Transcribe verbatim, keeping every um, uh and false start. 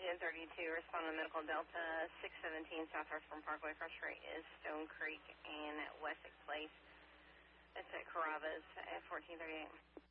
ten thirty-two, respond to Medical Delta six seventeen Southwestern Parkway. First rate is Stone Creek and Wessex Place. It's at Carrabba's at fourteen thirty-eight.